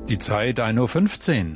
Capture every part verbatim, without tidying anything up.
Die Zeit ein Uhr fünfzehn.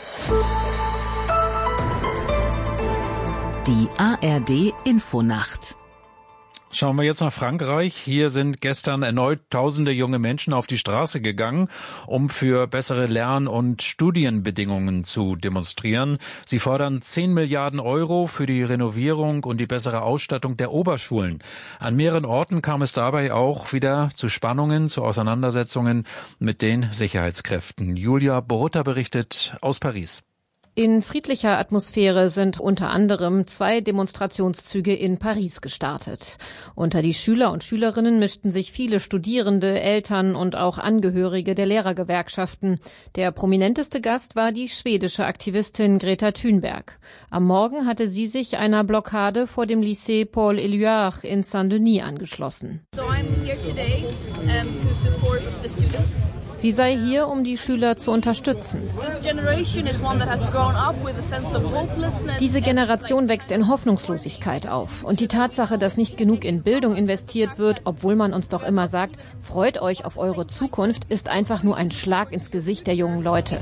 Die A R D-Infonacht. Schauen wir jetzt nach Frankreich. Hier sind gestern erneut tausende junge Menschen auf die Straße gegangen, um für bessere Lern- und Studienbedingungen zu demonstrieren. Sie fordern zehn Milliarden Euro für die Renovierung und die bessere Ausstattung der Oberschulen. An mehreren Orten kam es dabei auch wieder zu Spannungen, zu Auseinandersetzungen mit den Sicherheitskräften. Julia Borutta berichtet aus Paris. In friedlicher Atmosphäre sind unter anderem zwei Demonstrationszüge in Paris gestartet. Unter die Schüler und Schülerinnen mischten sich viele Studierende, Eltern und auch Angehörige der Lehrergewerkschaften. Der prominenteste Gast war die schwedische Aktivistin Greta Thunberg. Am Morgen hatte sie sich einer Blockade vor dem Lycée Paul Éluard in Saint-Denis angeschlossen. So I'm here today, um, to support the students. Sie sei hier, um die Schüler zu unterstützen. Diese Generation wächst in Hoffnungslosigkeit auf. Und die Tatsache, dass nicht genug in Bildung investiert wird, obwohl man uns doch immer sagt, freut euch auf eure Zukunft, ist einfach nur ein Schlag ins Gesicht der jungen Leute.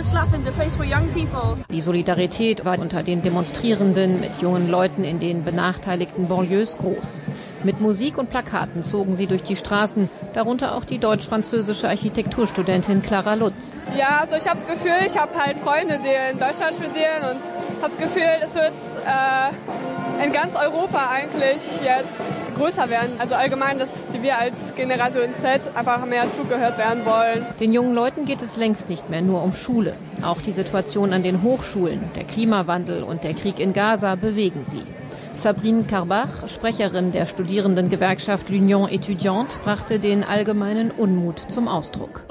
Die Solidarität war unter den Demonstrierenden mit jungen Leuten in den benachteiligten Banlieues groß. Mit Musik und Plakaten zogen sie durch die Straßen, darunter auch die deutsch-französische Architekturstudentin Clara Lutz. Ja, also ich habe das Gefühl, ich habe halt Freunde, die in Deutschland studieren und habe das Gefühl, es wird äh, in ganz Europa eigentlich jetzt größer werden. Also allgemein, dass wir als Generation Z einfach mehr zugehört werden wollen. Den jungen Leuten geht es längst nicht mehr nur um Schule. Auch die Situation an den Hochschulen, der Klimawandel und der Krieg in Gaza bewegen sie. Sabrine Karbach, Sprecherin der Studierendengewerkschaft L'Union Étudiante, brachte den allgemeinen Unmut zum Ausdruck.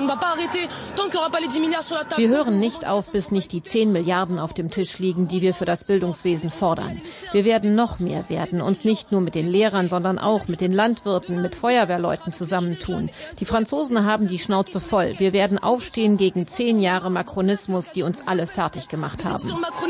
Wir hören nicht auf, bis nicht die zehn Milliarden auf dem Tisch liegen, die wir für das Bildungswesen fordern. Wir werden noch mehr werden, uns nicht nur mit den Lehrern, sondern auch mit den Landwirten, mit Feuerwehrleuten zusammentun. Die Franzosen haben die Schnauze voll. Wir werden aufstehen gegen zehn Jahre Makronismus, die uns alle fertig gemacht haben.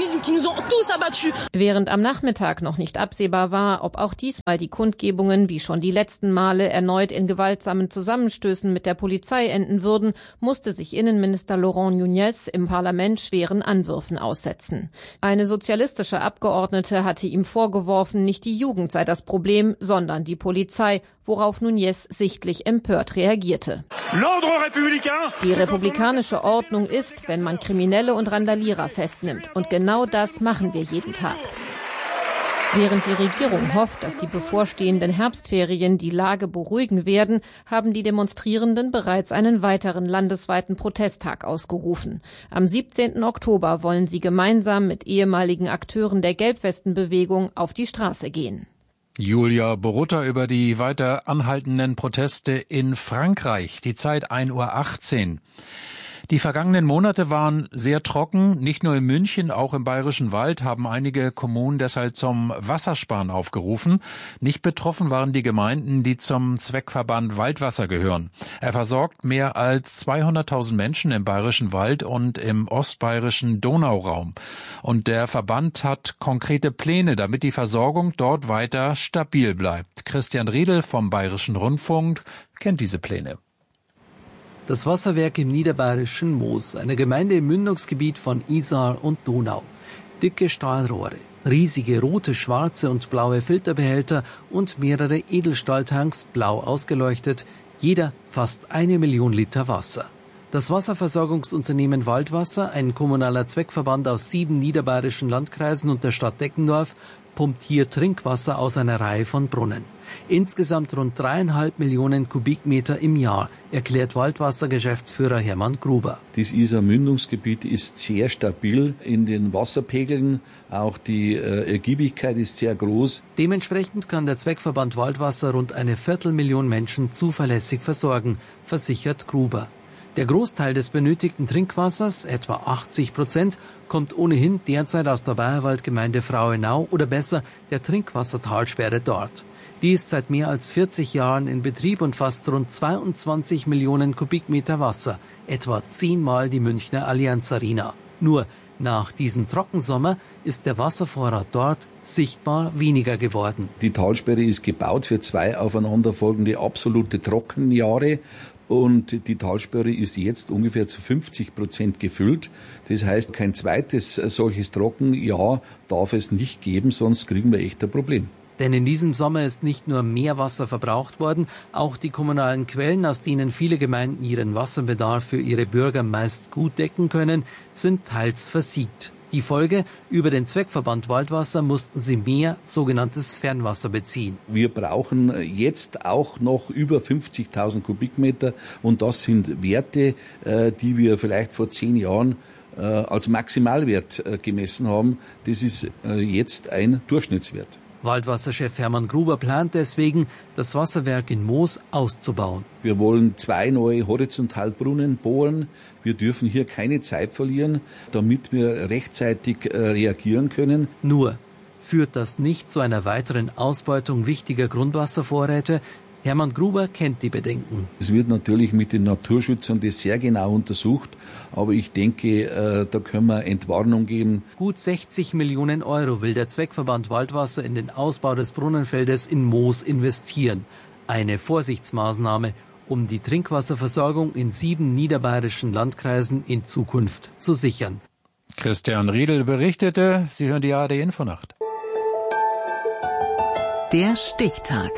Während am Nachmittag noch nicht absehbar war, ob auch diesmal die Kundgebungen wie schon die letzten Male erneut in gewaltsamen Zusammenstößen mit der Polizei enden würden, musste sich Innenminister Laurent Nunez im Parlament schweren Anwürfen aussetzen. Eine sozialistische Abgeordnete hatte ihm vorgeworfen, nicht die Jugend sei das Problem, sondern die Polizei, worauf Nunez sichtlich empört reagierte. Die republikanische Ordnung ist, wenn man Kriminelle und Randalierer festnimmt. Und genau das machen wir jeden Tag. Während die Regierung hofft, dass die bevorstehenden Herbstferien die Lage beruhigen werden, haben die Demonstrierenden bereits einen weiteren landesweiten Protesttag ausgerufen. Am siebzehnten Oktober wollen sie gemeinsam mit ehemaligen Akteuren der Gelbwestenbewegung auf die Straße gehen. Julia Borutta über die weiter anhaltenden Proteste in Frankreich. Die Zeit ein Uhr achtzehn. Die vergangenen Monate waren sehr trocken. Nicht nur in München, auch im Bayerischen Wald haben einige Kommunen deshalb zum Wassersparen aufgerufen. Nicht betroffen waren die Gemeinden, die zum Zweckverband Waldwasser gehören. Er versorgt mehr als zweihunderttausend Menschen im Bayerischen Wald und im ostbayerischen Donauraum. Und der Verband hat konkrete Pläne, damit die Versorgung dort weiter stabil bleibt. Christian Riedel vom Bayerischen Rundfunk kennt diese Pläne. Das Wasserwerk im niederbayerischen Moos, eine Gemeinde im Mündungsgebiet von Isar und Donau. Dicke Stahlrohre, riesige rote, schwarze und blaue Filterbehälter und mehrere Edelstahltanks, blau ausgeleuchtet, jeder fast eine Million Liter Wasser. Das Wasserversorgungsunternehmen Waldwasser, ein kommunaler Zweckverband aus sieben niederbayerischen Landkreisen und der Stadt Deckendorf, pumpt hier Trinkwasser aus einer Reihe von Brunnen. Insgesamt rund dreieinhalb Millionen Kubikmeter im Jahr, erklärt Waldwasser-Geschäftsführer Hermann Gruber. Das Isar-Mündungsgebiet ist sehr stabil in den Wasserpegeln. Auch die äh, Ergiebigkeit ist sehr groß. Dementsprechend kann der Zweckverband Waldwasser rund eine Viertelmillion Menschen zuverlässig versorgen, versichert Gruber. Der Großteil des benötigten Trinkwassers, etwa achtzig Prozent, kommt ohnehin derzeit aus der Bayerwaldgemeinde Frauenau oder besser der Trinkwassertalsperre dort. Die ist seit mehr als vierzig Jahren in Betrieb und fasst rund zweiundzwanzig Millionen Kubikmeter Wasser, etwa zehnmal die Münchner Allianz Arena. Nur nach diesem Trockensommer ist der Wasservorrat dort sichtbar weniger geworden. Die Talsperre ist gebaut für zwei aufeinanderfolgende absolute Trockenjahre. und die Talsperre ist jetzt ungefähr zu fünfzig Prozent gefüllt. Das heißt, kein zweites solches Trockenjahr darf es nicht geben, sonst kriegen wir echt ein Problem. Denn in diesem Sommer ist nicht nur mehr Wasser verbraucht worden, auch die kommunalen Quellen, aus denen viele Gemeinden ihren Wasserbedarf für ihre Bürger meist gut decken können, sind teils versiegt. Die Folge: Über den Zweckverband Waldwasser mussten sie mehr sogenanntes Fernwasser beziehen. Wir brauchen jetzt auch noch über fünfzigtausend Kubikmeter und das sind Werte, die wir vielleicht vor zehn Jahren als Maximalwert gemessen haben. Das ist jetzt ein Durchschnittswert. Waldwasserchef Hermann Gruber plant deswegen, das Wasserwerk in Moos auszubauen. Wir wollen zwei neue Horizontalbrunnen bohren. Wir dürfen hier keine Zeit verlieren, damit wir rechtzeitig reagieren können. Nur führt das nicht zu einer weiteren Ausbeutung wichtiger Grundwasservorräte? Hermann Gruber kennt die Bedenken. Es wird natürlich mit den Naturschützern das sehr genau untersucht, aber ich denke, da können wir Entwarnung geben. Gut sechzig Millionen Euro will der Zweckverband Waldwasser in den Ausbau des Brunnenfeldes in Moos investieren. Eine Vorsichtsmaßnahme, um die Trinkwasserversorgung in sieben niederbayerischen Landkreisen in Zukunft zu sichern. Christian Riedel berichtete. Sie hören die A R D Infonacht. Der Stichtag.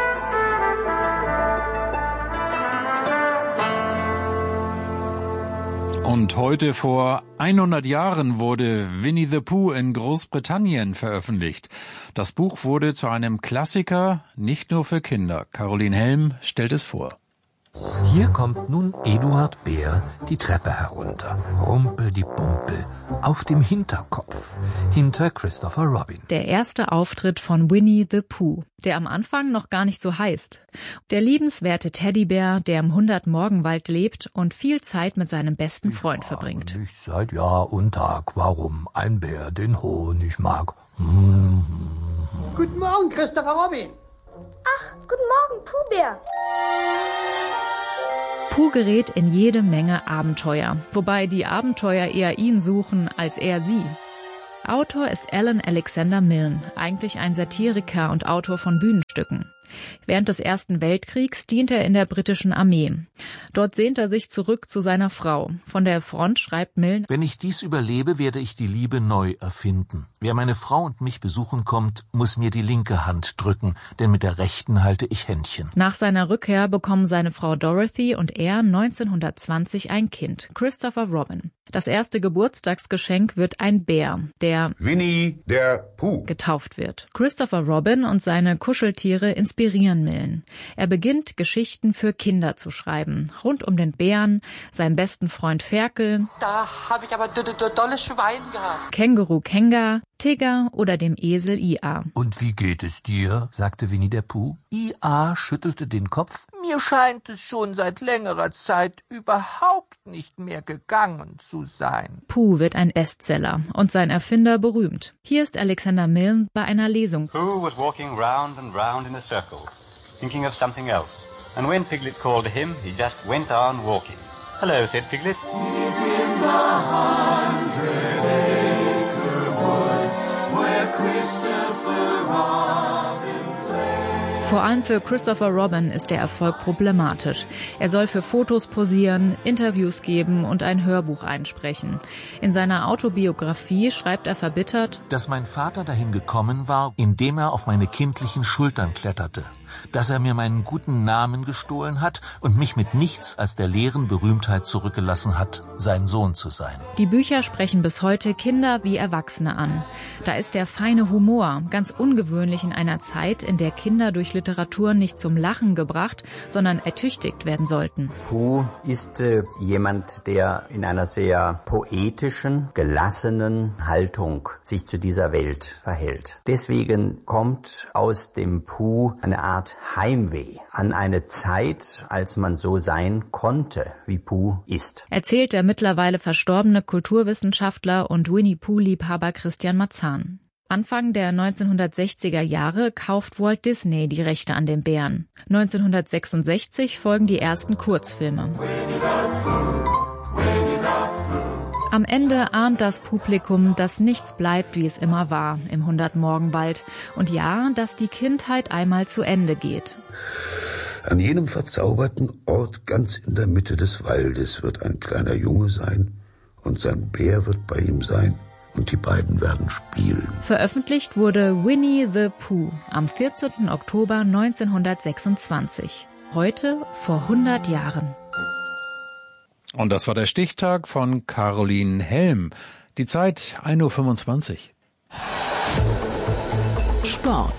Und heute vor hundert Jahren wurde Winnie the Pooh in Großbritannien veröffentlicht. Das Buch wurde zu einem Klassiker, nicht nur für Kinder. Caroline Helm stellt es vor. Hier kommt nun Eduard Bär die Treppe herunter. Rumpel-die-Bumpel. Auf dem Hinterkopf. Hinter Christopher Robin. Der erste Auftritt von Winnie the Pooh, der am Anfang noch gar nicht so heißt. Der liebenswerte Teddybär, der im Hundert-Morgenwald lebt und viel Zeit mit seinem besten Freund ich verbringt. Ich seit Jahr und Tag, warum ein Bär den Honig mag. Hm. Guten Morgen, Christopher Robin. Ach, guten Morgen, Pooh-Bär. Pooh gerät in jede Menge Abenteuer, wobei die Abenteuer eher ihn suchen als er sie. Autor ist Alan Alexander Milne, eigentlich ein Satiriker und Autor von Bühnenstücken. Während des Ersten Weltkriegs dient er in der britischen Armee. Dort sehnt er sich zurück zu seiner Frau. Von der Front schreibt Milne: Wenn ich dies überlebe, werde ich die Liebe neu erfinden. Wer meine Frau und mich besuchen kommt, muss mir die linke Hand drücken, denn mit der rechten halte ich Händchen. Nach seiner Rückkehr bekommen seine Frau Dorothy und er neunzehnhundertzwanzig ein Kind, Christopher Robin. Das erste Geburtstagsgeschenk wird ein Bär, der Winnie der Pooh getauft wird. Christopher Robin und seine Kuscheltiere inspirieren Milne. Er beginnt, Geschichten für Kinder zu schreiben, rund um den Bären, seinen besten Freund Ferkel, Da habe ich aber dolle Schwein gehabt. Känguru Kenga, Tigger oder dem Esel Ia. Und wie geht es dir? Sagte Winnie der Pooh. I A schüttelte den Kopf. Mir scheint es schon seit längerer Zeit überhaupt nicht mehr gegangen zu sein. Pooh wird ein Bestseller und sein Erfinder berühmt. Hier ist Alexander Milne bei einer Lesung. Pooh was walking round and round in a circle, thinking of something else. And when Piglet called to him, he just went on walking. Hello, said Piglet. Deep in the hundred acre wood, where Christopher Robin played. Vor allem für Christopher Robin ist der Erfolg problematisch. Er soll für Fotos posieren, Interviews geben und ein Hörbuch einsprechen. In seiner Autobiografie schreibt er verbittert, dass mein Vater dahin gekommen war, indem er auf meine kindlichen Schultern kletterte. Dass er mir meinen guten Namen gestohlen hat und mich mit nichts als der leeren Berühmtheit zurückgelassen hat, sein Sohn zu sein. Die Bücher sprechen bis heute Kinder wie Erwachsene an. Da ist der feine Humor, ganz ungewöhnlich in einer Zeit, in der Kinder durch Literatur nicht zum Lachen gebracht, sondern ertüchtigt werden sollten. Pooh ist äh, jemand, der in einer sehr poetischen, gelassenen Haltung sich zu dieser Welt verhält. Deswegen kommt aus dem Pooh eine Art Heimweh an eine Zeit, als man so sein konnte, wie Pooh ist. Erzählt der mittlerweile verstorbene Kulturwissenschaftler und Winnie-Pooh-Liebhaber Christian Marzahn. Anfang der neunzehnhundertsechziger Jahre kauft Walt Disney die Rechte an den Bären. neunzehnhundertsechsundsechzig folgen die ersten Kurzfilme. Am Ende ahnt das Publikum, dass nichts bleibt, wie es immer war im Hundert-Morgenwald. Und ja, dass die Kindheit einmal zu Ende geht. An jenem verzauberten Ort ganz in der Mitte des Waldes wird ein kleiner Junge sein und sein Bär wird bei ihm sein und die beiden werden spielen. Veröffentlicht wurde Winnie the Pooh am vierzehnten Oktober neunzehnhundertsechsundzwanzig. Heute vor hundert Jahren. Und das war der Stichtag von Caroline Helm. Die Zeit ein Uhr fünfundzwanzig. Sport.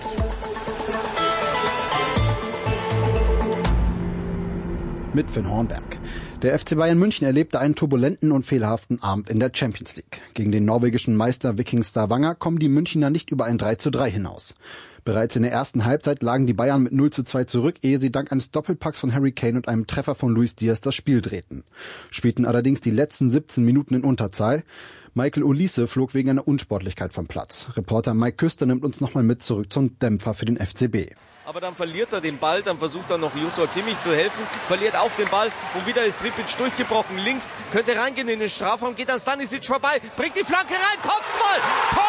Mit Finn Hornberg. Der F C Bayern München erlebte einen turbulenten und fehlerhaften Abend in der Champions League. Gegen den norwegischen Meister Viking Stavanger kommen die Münchner nicht über ein drei zu drei hinaus. Bereits in der ersten Halbzeit lagen die Bayern mit null zu zwei zurück, ehe sie dank eines Doppelpacks von Harry Kane und einem Treffer von Luis Diaz das Spiel drehten. Spielten allerdings die letzten siebzehn Minuten in Unterzahl. Michael Olise flog wegen einer Unsportlichkeit vom Platz. Reporter Mike Küster nimmt uns nochmal mit zurück zum Dämpfer für den F C B. Aber dann verliert er den Ball, dann versucht er noch Joshua Kimmich zu helfen, verliert auch den Ball und wieder ist Tripic durchgebrochen. Links, könnte reingehen in den Strafraum, geht an Stanisic vorbei, bringt die Flanke rein, Kopfball,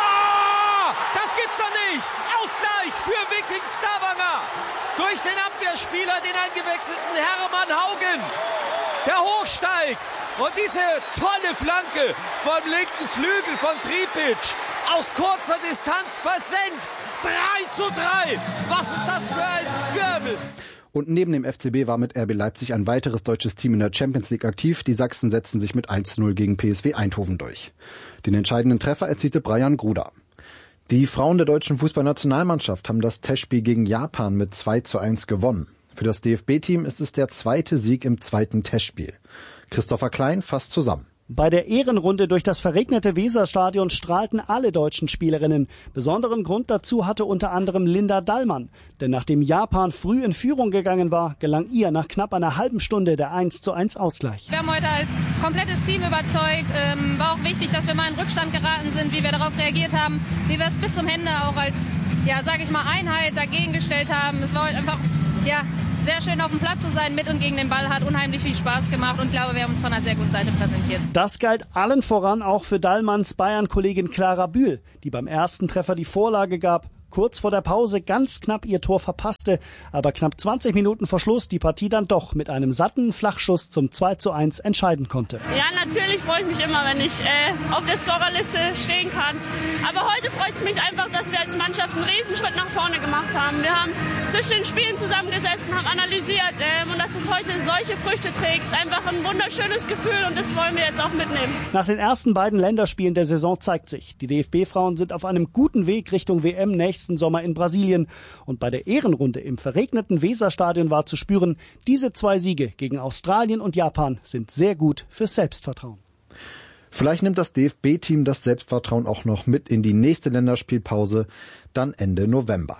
Tor! Das gibt's doch nicht! Ausgleich für Viking Stavanger! Durch den Abwehrspieler, den eingewechselten Hermann Haugen, der hochsteigt und diese tolle Flanke vom linken Flügel von Tripic aus kurzer Distanz versenkt. drei zu drei. Was ist das für ein Wirbel? Und neben dem F C B war mit R B Leipzig ein weiteres deutsches Team in der Champions League aktiv. Die Sachsen setzten sich mit eins zu null gegen P S V Eindhoven durch. Den entscheidenden Treffer erzielte Brian Gruda. Die Frauen der deutschen Fußballnationalmannschaft haben das Testspiel gegen Japan mit zwei zu eins gewonnen. Für das D F B-Team ist es der zweite Sieg im zweiten Testspiel. Christopher Klein fasst zusammen. Bei der Ehrenrunde durch das verregnete Weserstadion strahlten alle deutschen Spielerinnen. Besonderen Grund dazu hatte unter anderem Linda Dallmann. Denn nachdem Japan früh in Führung gegangen war, gelang ihr nach knapp einer halben Stunde der eins zu eins Ausgleich. Wir haben heute als komplettes Team überzeugt. Ähm, war auch wichtig, dass wir mal in Rückstand geraten sind, wie wir darauf reagiert haben, wie wir es bis zum Ende auch als, ja, sage ich mal, Einheit dagegen gestellt haben. Es war heute einfach, ja, sehr schön auf dem Platz zu sein, mit und gegen den Ball, hat unheimlich viel Spaß gemacht und ich glaube, wir haben uns von einer sehr guten Seite präsentiert. Das galt allen voran auch für Dallmanns Bayern-Kollegin Clara Bühl, die beim ersten Treffer die Vorlage gab, kurz vor der Pause ganz knapp ihr Tor verpasste, aber knapp zwanzig Minuten vor Schluss die Partie dann doch mit einem satten Flachschuss zum zwei zu eins entscheiden konnte. Ja, natürlich freue ich mich immer, wenn ich äh, auf der Scorerliste stehen kann. Aber heute freut es mich einfach, dass wir als Mannschaft einen Riesenschritt nach vorne gemacht haben. Wir haben zwischen den Spielen zusammengesessen, haben analysiert äh, und dass es heute solche Früchte trägt, ist einfach ein wunderschönes Gefühl und das wollen wir jetzt auch mitnehmen. Nach den ersten beiden Länderspielen der Saison zeigt sich, die D F B-Frauen sind auf einem guten Weg Richtung W M nächsten Sommer in Brasilien. Und bei der Ehrenrunde im verregneten Weserstadion war zu spüren, diese zwei Siege gegen Australien und Japan sind sehr gut fürs Selbstvertrauen. Vielleicht nimmt das D F B-Team das Selbstvertrauen auch noch mit in die nächste Länderspielpause, dann Ende November.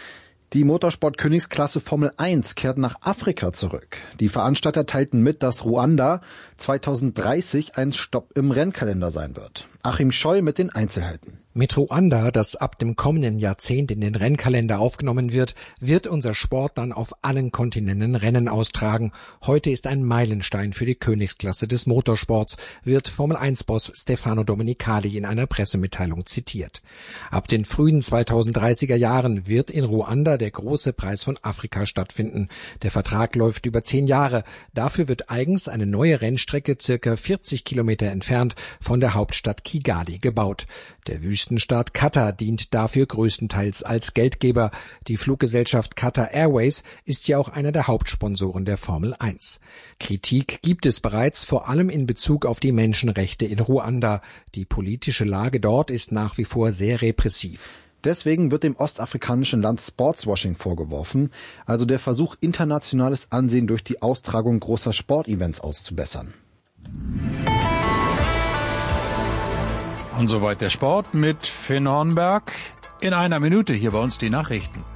Die Motorsport-Königsklasse Formel eins kehrt nach Afrika zurück. Die Veranstalter teilten mit, dass Ruanda zweitausenddreißig ein Stopp im Rennkalender sein wird. Achim Scheu mit den Einzelheiten. Mit Ruanda, das ab dem kommenden Jahrzehnt in den Rennkalender aufgenommen wird, wird unser Sport dann auf allen Kontinenten Rennen austragen. Heute ist ein Meilenstein für die Königsklasse des Motorsports, wird Formel eins Boss Stefano Domenicali in einer Pressemitteilung zitiert. Ab den frühen zweitausenddreißiger Jahren wird in Ruanda der große Preis von Afrika stattfinden. Der Vertrag läuft über zehn Jahre. Dafür wird eigens eine neue Rennstrecke circa vierzig Kilometer entfernt von der Hauptstadt Kigali gebaut. Der Wüstenstaat Katar dient dafür größtenteils als Geldgeber. Die Fluggesellschaft Qatar Airways ist ja auch einer der Hauptsponsoren der Formel eins. Kritik gibt es bereits, vor allem in Bezug auf die Menschenrechte in Ruanda. Die politische Lage dort ist nach wie vor sehr repressiv. Deswegen wird dem ostafrikanischen Land Sportswashing vorgeworfen, also der Versuch, internationales Ansehen durch die Austragung großer Sportevents auszubessern. Und soweit der Sport mit Finn Hornberg. In einer Minute hier bei uns die Nachrichten.